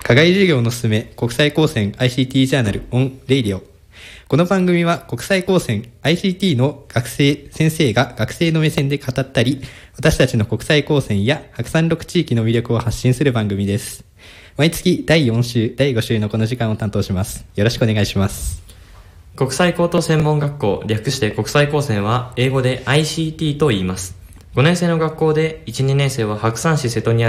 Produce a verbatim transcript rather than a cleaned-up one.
課外授業のすすめ国際高専 アイシーティー ジャーナル on Radio。この番組は国際高専 アイシーティー の学生先生が学生の目線で語ったり、私たちの国際高専や白山六地域の魅力を発信する番組です。毎月だいよん週だいご週のこの時間を担当します。よろしくお願いします。 国際高等専門学校、略して国際高専は英語で アイシーティー と言います。ごねん生の学校でいち、にねん生は白山市瀬戸にある